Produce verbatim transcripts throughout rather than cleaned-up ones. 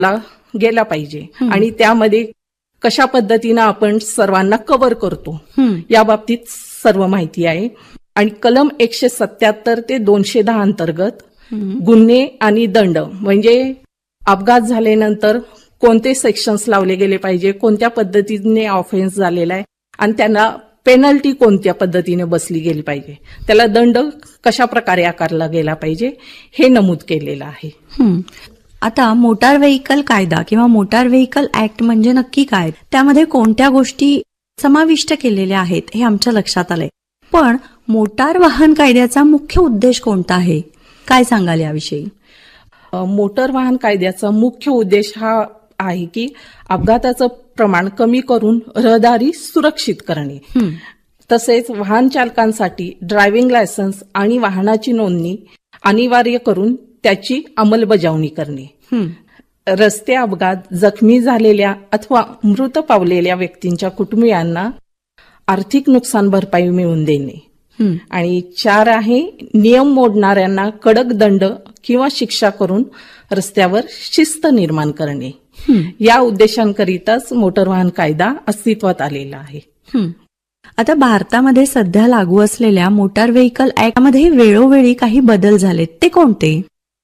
ला गेला पाहिजे आणि त्यामध्ये कशा पद्धतीनं आपण सर्वांना कव्हर करतो या बाबतीत सर्व माहिती आहे. आणि कलम एकशे सत्याहत्तर ते दोनशे दहा अंतर्गत गुन्हे आणि दंड म्हणजे अपघात झाल्यानंतर कोणते सेक्शन्स लावले गेले पाहिजे, कोणत्या पद्धतीने ऑफेन्स झालेला आहे आणि त्यांना पेनल्टी कोणत्या पद्धतीने बसली गेली पाहिजे, त्याला दंड कशा प्रकारे आकारला गेला पाहिजे हे नमूद केलेलं आहे. आता मोटार व्हेइकल कायदा किंवा मोटार व्हेइकल ऍक्ट म्हणजे नक्की काय, त्यामध्ये कोणत्या गोष्टी समाविष्ट केलेल्या आहेत हे आमच्या लक्षात आलंय. पण मोटार वाहन कायद्याचा मुख्य उद्देश कोणता आहे, काय सांगाल याविषयी? मोटार वाहन कायद्याचा मुख्य उद्देश हा आहे की अपघाताचं प्रमाण कमी करून रहदारी सुरक्षित करणे, तसेच वाहन चालकांसाठी ड्रायव्हिंग लायसन्स आणि वाहनाची नोंदणी अनिवार्य करून त्याची अंमलबजावणी करणे, रस्ते अपघात जखमी झालेल्या अथवा मृत पावलेल्या व्यक्तींच्या कुटुंबियांना आर्थिक नुकसान भरपाई मिळवून देणे, आणि चार आहे नियम मोडणाऱ्यांना कडक दंड किंवा शिक्षा करून रस्त्यावर शिस्त निर्माण करणे. या उद्देशांकरिताच मोटर वाहन कायदा अस्तित्वात आलेला आहे. आता भारतामध्ये सध्या लागू असलेल्या मोटार व्हेइकल ऍक्टमध्ये वेळोवेळी काही बदल झालेत, ते कोणते?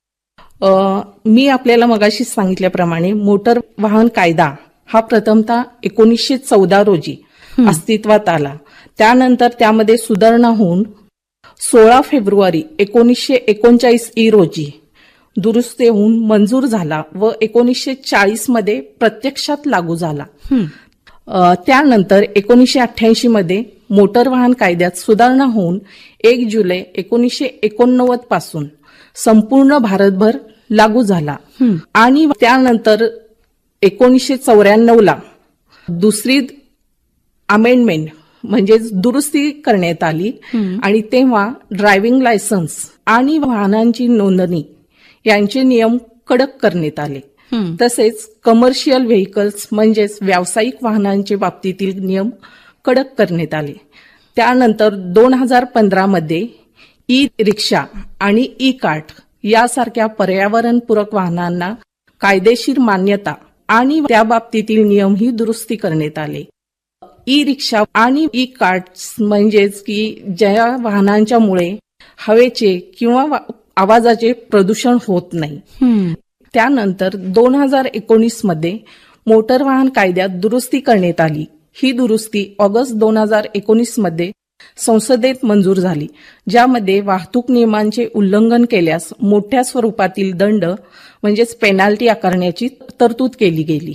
मी आपल्याला मगाशी सांगितल्याप्रमाणे मोटर वाहन कायदा हा प्रथमतः एकोणीसशे चौदा रोजी अस्तित्वात आला. त्यानंतर त्यामध्ये सुधारणा होऊन सोळा फेब्रुवारी एकोणीसशे एकोणचाळीस ई रोजी दुरुस्ती होऊन मंजूर झाला व एकोणीसशे चाळीस मध्ये प्रत्यक्षात लागू झाला. त्यानंतर एकोणीसशे अठ्ठ्याऐंशी मध्ये मोटर वाहन कायद्यात सुधारणा होऊन एक जुलै एकोणीसशे एकोणनव्वद पासून संपूर्ण भारतभर लागू झाला. आणि त्यानंतर एकोणीसशे चौऱ्याण्णव ला दुसरी अमेंडमेंट म्हणजे दुरुस्ती करण्यात आली आणि तेव्हा ड्रायव्हिंग लायसन्स आणि वाहनांची नोंदणी यांचे नियम कडक करण्यात आले. तसेच कमर्शियल व्हेइकल्स म्हणजेच व्यावसायिक वाहनांचे बाबतीतील नियम कडक करण्यात आले. त्यानंतर दोन हजार पंधरा मध्ये ई रिक्षा आणि ई कार्ट यासारख्या पर्यावरणपूरक वाहनांना कायदेशीर मान्यता आणि त्या बाबतीतील नियमही दुरुस्ती करण्यात आले. ई रिक्षा आणि ई कार्ट्स म्हणजेच की ज्या वाहनांच्या मुळे हवेचे किंवा आवाजाचे प्रदूषण होत नाही. त्यानंतर दोन हजार एकोणीस मध्ये मोटर वाहन कायद्यात दुरुस्ती करण्यात आली. ही दुरुस्ती ऑगस्ट दोन हजार एकोणीस मध्ये संसदेत मंजूर झाली, ज्यामध्ये वाहतूक नियमांचे उल्लंघन केल्यास मोठ्या स्वरूपातील दंड म्हणजेच पेनल्टी आकारण्याची तरतूद केली गेली.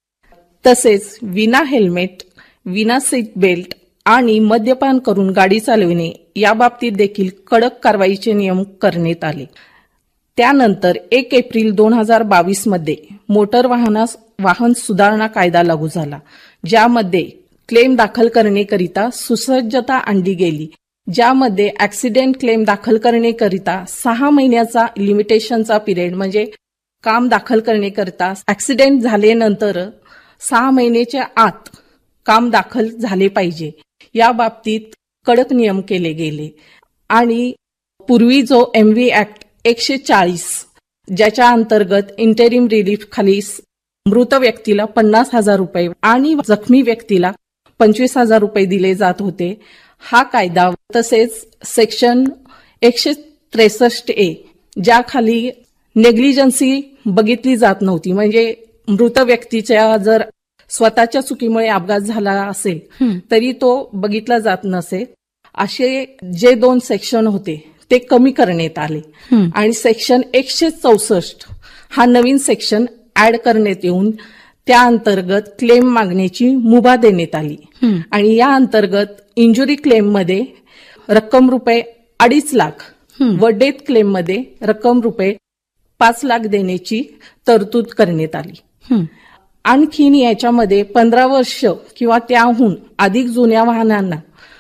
तसेच विना हेल्मेट, विना सीट बेल्ट आणि मद्यपान करून गाडी चालविणे या बाबतीत देखील कडक कारवाईचे नियम करण्यात आले. त्यानंतर एक एप्रिल दोन हजार बावीस मध्ये मोटर वाहनास वाहन सुधारणा कायदा लागू झाला, ज्यामध्ये क्लेम दाखल करण्याकरिता सुसज्जता आणली गेली, ज्यामध्ये ऍक्सिडेंट क्लेम दाखल करण्याकरिता सहा महिन्याचा लिमिटेशनचा पिरियड म्हणजे काम दाखल करण्याकरिता ऍक्सिडेंट झाल्यानंतर सहा महिन्याच्या आत काम दाखल झाले पाहिजे या बाबतीत कडक नियम केले गेले. आणि पूर्वी जो एमव्ही ऍक्ट एकशे चाळीस ज्याच्या अंतर्गत इंटरिम रिलीफ खाली मृत व्यक्तीला पन्नास हजार रुपये आणि जखमी व्यक्तीला पंचवीस हजार रुपये दिले जात होते, हा कायदा तसेच सेक्शन एकशे त्रेसष्ट ए ज्याखाली नेग्लिजन्सी बघितली जात नव्हती, म्हणजे मृत व्यक्तीच्या जर स्वतःच्या चुकीमुळे अपघात झाला असेल तरी तो बघितला जात नसे, असे जे दोन सेक्शन होते ते कमी करण्यात आले. आणि सेक्शन एकशे चौसष्ट हा नवीन सेक्शन ऍड करण्यात येऊन त्या अंतर्गत क्लेम मागण्याची मुभा देण्यात आली. आणि या अंतर्गत इंजुरी क्लेम मध्ये रक्कम रुपये अडीच लाख व डेथ क्लेम मध्ये रक्कम रुपये पाच लाख देण्याची तरतूद करण्यात आली. आणखीन याच्यामध्ये पंधरा वर्ष किंवा त्याहून अधिक जुन्या वाहनांना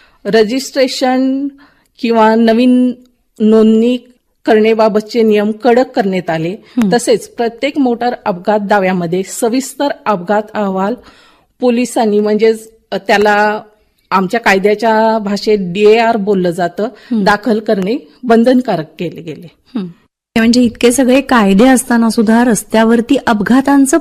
रजिस्ट्रेशन किंवा नवीन नोंदणी करण्याबाबतचे नियम कडक करण्यात आले. तसेच प्रत्येक मोटार अपघात दाव्यामध्ये सविस्तर अपघात अहवाल पोलिसांनी म्हणजेच त्याला आमच्या कायद्याच्या भाषेत डीएआर बोललं जातं दाखल करणे बंधनकारक केले गेले. म्हणजे इतके सगळे कायदे असताना सुद्धा रस्त्यावरती अपघातांचं